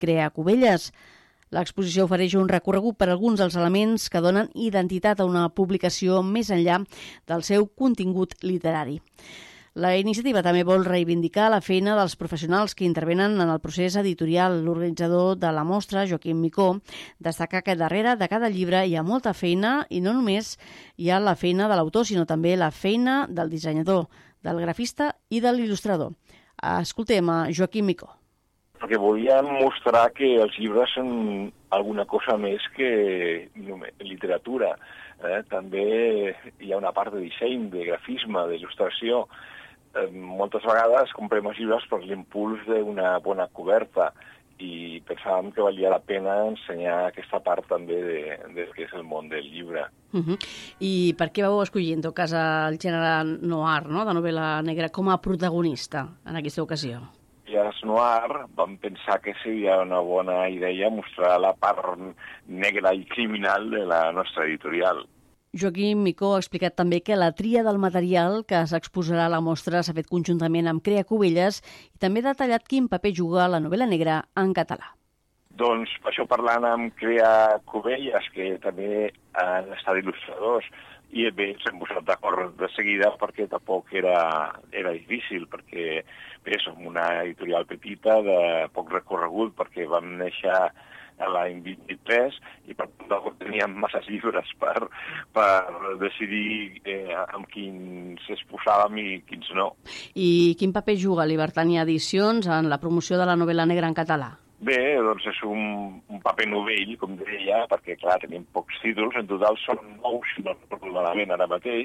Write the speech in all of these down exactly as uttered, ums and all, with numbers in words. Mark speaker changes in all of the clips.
Speaker 1: Crea Cubelles. L'exposició ofereix un recorregut per alguns dels elements que donen identitat a una publicació més enllà del seu contingut literari. La iniciativa també vol reivindicar la feina dels professionals que intervenen en el procés editorial. L'organitzador de la mostra, Joaquim Micó, destaca que darrere de cada llibre hi ha molta feina i no només hi ha la feina de l'autor, sinó també la feina del dissenyador, del grafista i de l'il·lustrador. Escoltem a Joaquim Micó.
Speaker 2: Perquè volíem mostrar que els llibres són alguna cosa més que literatura. Eh? També hi ha una part de disseny, de grafisme, d'il·lustració. Eh, moltes vegades comprem els llibres per l'impuls d'una bona coberta i pensàvem que valia la pena ensenyar aquesta part també de, de què és el món del llibre.
Speaker 1: Uh-huh. I per què vau escollir, en tot cas, el gènere noir, no?, de novel·la negra, com a protagonista en aquesta ocasió?
Speaker 2: I a Noir vam pensar que seria una bona idea mostrar la part negra i criminal de la nostra editorial.
Speaker 1: Joaquim Micó ha explicat també que la tria del material que s'exposarà a la mostra s'ha fet conjuntament amb Crea Cubelles i també ha detallat quin paper juga la novel·la negra en català.
Speaker 2: Doncs això parlant amb Crea Cubelles, que també han estat il·lustradors, i bé, ens hem posat d'acord de seguida perquè tampoc era, era difícil, perquè bé, som una editorial petita de poc recorregut, perquè vam néixer a l'any vint-i-tres i per tant teníem massa llibres per, per decidir eh, amb quins es posàvem i quins no.
Speaker 1: I quin paper juga Libertània Edicions en la promoció de la novel·la negra en català?
Speaker 2: Bé, doncs és un, un paper novell, com deia, perquè, clar, tenim pocs títols, en total són nou, si no recordo malament ara mateix,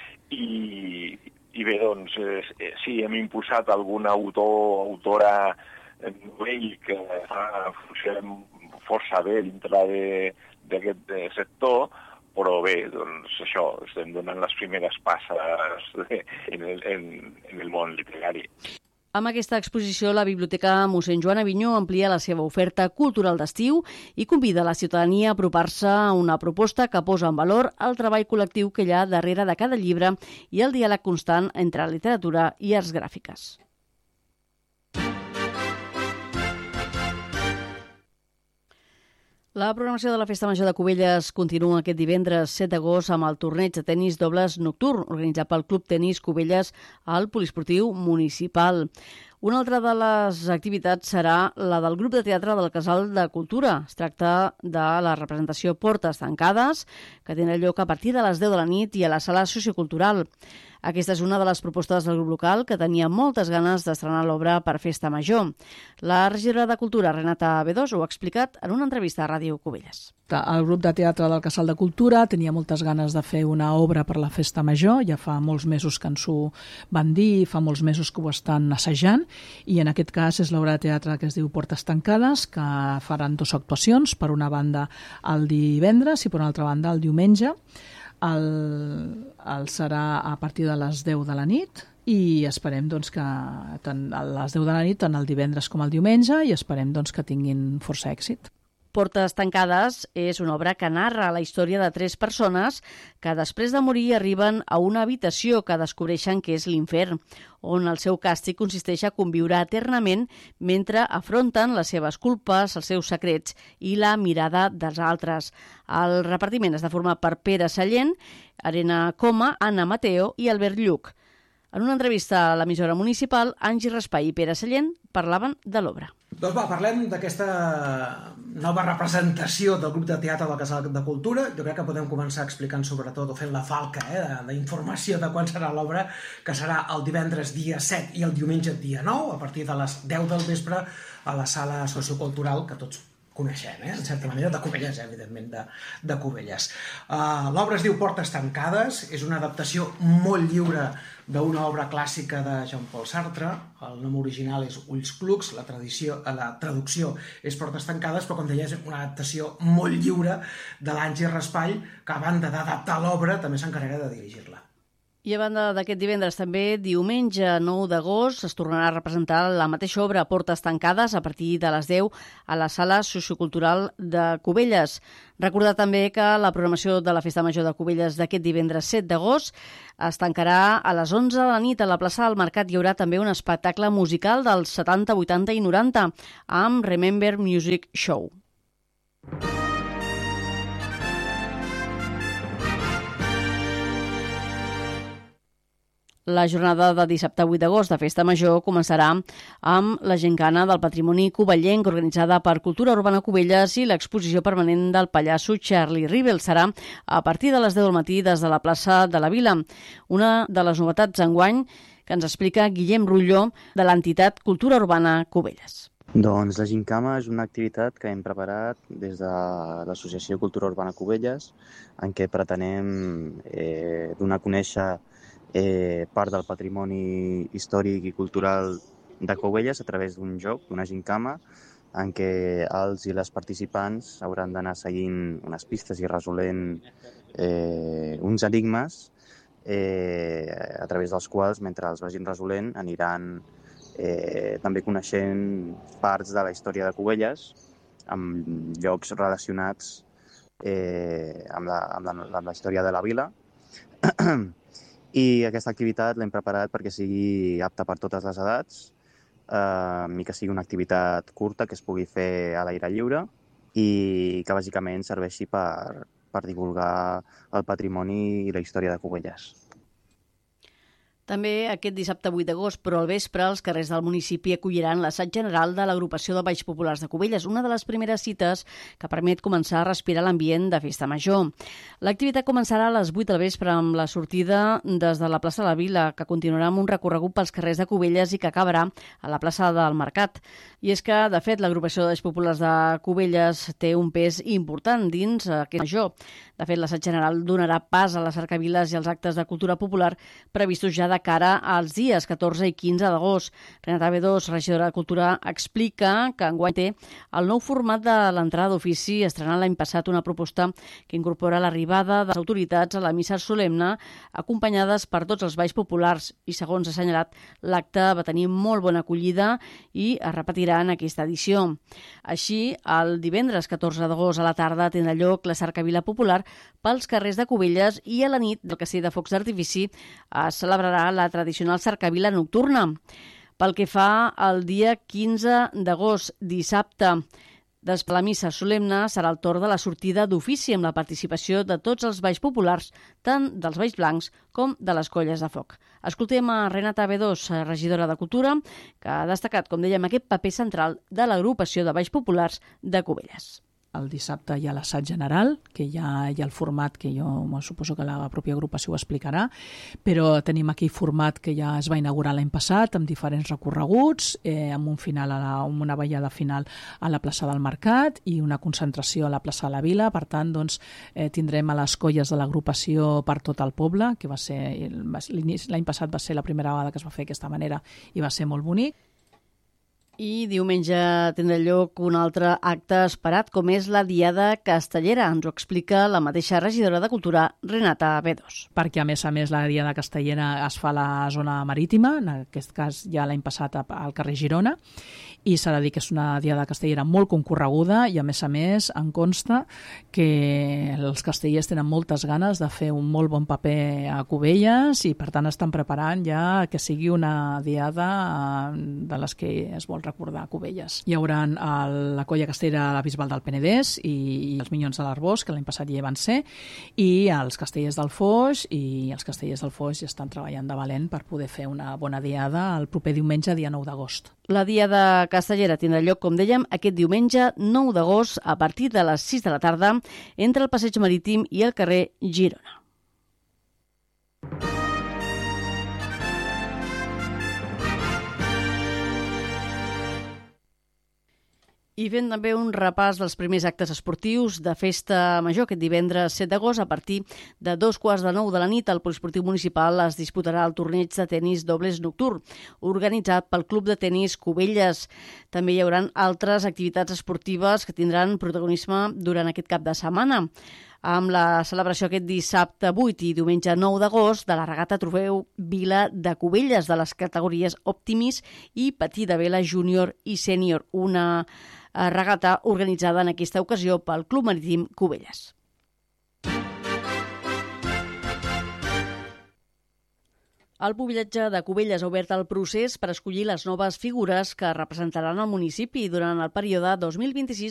Speaker 2: i, i bé, doncs, eh, sí, hem impulsat algun autor o autora novell que fa funcionem força bé dintre d'aquest sector, però bé, doncs això, estem donant les primeres passes en el, en, en el món literari.
Speaker 1: Amb aquesta exposició, la Biblioteca mossèn Joan Avinyó amplia la seva oferta cultural d'estiu i convida la ciutadania a apropar-se a una proposta que posa en valor el treball col·lectiu que hi ha darrere de cada llibre i el diàleg constant entre literatura i arts gràfiques. La programació de la Festa Major de Cubelles continua aquest divendres set d'agost amb el torneig de tenis dobles nocturn organitzat pel Club Tenis Cubelles al Poliesportiu Municipal. Una altra de les activitats serà la del grup de teatre del Casal de Cultura. Es tracta de la representació Portes Tancades, que tindrà lloc a partir de les deu de la nit i a la sala sociocultural. Aquesta és una de les propostes del grup local que tenia moltes ganes d'estrenar l'obra per Festa Major. La regidora de Cultura, Renata Bedós, ho ha explicat en una entrevista a Ràdio Cubelles.
Speaker 3: El grup de teatre del Casal de Cultura tenia moltes ganes de fer una obra per la Festa Major, ja fa molts mesos que ens ho van dir, fa molts mesos que ho estan assajant, i en aquest cas és l'obra de teatre que es diu Portes Tancades, que faran dues actuacions, per una banda el divendres i per una altra banda el diumenge. El, el serà a partir de les deu de la nit i esperem doncs, que tant a les deu de la nit, tant el divendres com el diumenge, i esperem doncs, que tinguin força èxit.
Speaker 1: Portes Tancades és una obra que narra la història de tres persones que després de morir arriben a una habitació que descobreixen que és l'infern, on el seu càstig consisteix a conviure eternament mentre afronten les seves culpes, els seus secrets i la mirada dels altres. El repartiment està format per Pere Sallent, Arena Coma, Anna Mateo i Albert Lluc. En una entrevista a l'emissora municipal, Angi Raspall i Pere Sallent parlaven de l'obra.
Speaker 4: Doncs va, parlem d'aquesta nova representació del grup de teatre del Casal de Cultura. Jo crec que podem començar explicant sobretot o fent la falca eh, d'informació de quan serà l'obra, que serà el divendres dia set i el diumenge dia nou, a partir de les deu del vespre, a la sala sociocultural que tots coneixem, eh? En certa manera, de Cubelles, eh? evidentment, de, de Cubelles. Uh, L'obra es diu Portes Tancades, és una adaptació molt lliure d'una obra clàssica de Jean-Paul Sartre. El nom original és Ulls Clucs, la, tradició, la traducció és Portes Tancades, però com deia és una adaptació molt lliure de l'Angi Raspall, que a banda d'adaptar l'obra també s'encarrega de dirigir-la.
Speaker 1: I a banda d'aquest divendres, també diumenge nou d'agost es tornarà a representar la mateixa obra Portes tancades a partir de les deu a la Sala Sociocultural de Cubelles. Recordar també que la programació de la Festa Major de Cubelles d'aquest divendres set d'agost es tancarà a les onze de la nit a la plaça del Mercat. Hi haurà també un espectacle musical dels setanta, vuitanta i noranta amb Remember Music Show. La jornada de dissabte vuit d'agost de Festa Major començarà amb la gincana del patrimoni cubellenc organitzada per Cultura Urbana Cubelles i l'exposició permanent del pallasso Charlie Rivel. Serà a partir de les deu del matí des de la plaça de la Vila. Una de les novetats enguany que ens explica Guillem Rulló de l'entitat Cultura Urbana Cubelles.
Speaker 5: Doncs la gincama és una activitat que hem preparat des de l'Associació Cultura Urbana Cubelles, en què pretenem eh, donar a conèixer Eh, part del patrimoni històric i cultural de Cubelles a través d'un joc, d'una gincama, en què els i les participants hauran d'anar seguint unes pistes i resolent eh, uns enigmes eh, a través dels quals, mentre els vagin resolent, aniran eh, també coneixent parts de la història de Cubelles amb llocs relacionats eh, amb, la, amb, la, amb la història de la vila. I aquesta activitat l'hem preparat perquè sigui apta per totes les edats eh, i que sigui una activitat curta que es pugui fer a l'aire lliure i que bàsicament serveixi per, per divulgar el patrimoni i la història de Cubelles.
Speaker 1: També aquest dissabte vuit d'agost, però al vespre, els carrers del municipi acolliran l'assaig general de l'agrupació de Balls Populars de Cubelles, una de les primeres cites que permet començar a respirar l'ambient de Festa Major. L'activitat començarà a les vuit del vespre amb la sortida des de la plaça de la Vila, que continuarà amb un recorregut pels carrers de Cubelles i que acabarà a la plaça del Mercat. I és que, de fet, l'agrupació de Balls Populars de Cubelles té un pes important dins aquest major. De fet, l'assaig general donarà pas a les cercaviles i als actes de cultura popular previstos ja de cara als dies catorze i quinze d'agost. Renata Bedós, regidora de Cultura, explica que enguany té el nou format de l'entrada d'ofici, estrenant l'any passat una proposta que incorpora l'arribada de les autoritats a la missa solemne, acompanyades per tots els balls populars, i segons ha assenyalat, l'acte va tenir molt bona acollida i es repetirà en aquesta edició. Així, el divendres catorze d'agost a la tarda tindrà lloc la cercavila popular pels carrers de Cubelles i a la nit del Castell de Focs d'Artifici es celebrarà la tradicional cercavila nocturna. Pel que fa al dia quinze d'agost, dissabte, després de la missa solemne serà el torn de la sortida d'ofici amb la participació de tots els balls populars, tant dels balls blancs com de les colles de foc. Escoltem a Renata Bedós, regidora de Cultura, que ha destacat, com dèiem, aquest paper central de l'agrupació de balls populars de Cubelles.
Speaker 3: El dissabte hi ha l'assaig general, que ja hi ha el format que jo suposo que la pròpia agrupació ho explicarà, però tenim aquí format que ja es va inaugurar l'any passat amb diferents recorreguts, eh, amb, un final a la, amb una ballada final a la plaça del Mercat i una concentració a la plaça de la Vila. Per tant, doncs, eh, tindrem a les colles de l'agrupació per tot el poble, que va ser l'any passat va ser la primera vegada que es va fer d'aquesta manera i va ser molt bonic.
Speaker 1: I diumenge tindrà lloc un altre acte esperat, com és la Diada Castellera. Ens ho explica la mateixa regidora de Cultura, Renata Bedós.
Speaker 3: Perquè, a més a més, la Diada Castellera es fa a la zona marítima, en aquest cas ja l'any passat al carrer Girona, i s'ha de dir que és una Diada Castellera molt concorreguda i, a més a més, em consta que els castellers tenen moltes ganes de fer un molt bon paper a Cubelles i, per tant, estan preparant ja que sigui una Diada de les que es vol recordar a Cubelles. Hi haurà el, la colla castellera de la Bisbal del Penedès i, i els Minyons de l'Arbós, que l'any passat ja hi van ser, i els castellers del Foix, i els castellers del Foix ja estan treballant de valent per poder fer una bona diada el proper diumenge, dia nou d'agost.
Speaker 1: La Diada Castellera tindrà lloc, com dèiem, aquest diumenge nou d'agost a partir de les sis de la tarda entre el Passeig Marítim i el carrer Girona. I fent també un repàs dels primers actes esportius de Festa Major aquest divendres set d'agost. A partir de dos quarts de nou de la nit al Poliesportiu Municipal es disputarà el torneig de tenis dobles nocturn organitzat pel Club de Tenis Cubelles. També hi haurà altres activitats esportives que tindran protagonisme durant aquest cap de setmana. amb la celebració aquest dissabte vuit i diumenge nou d'agost de la regata Trofeu Vila de Cubelles de les categories Optimis i Petita Vela Júnior i Sènior, una regata organitzada en aquesta ocasió pel Club Marítim Cubelles. El Pubillatge de Cubelles ha obert el procés per escollir les noves figures que representaran el municipi durant el període dos mil vint-i-sis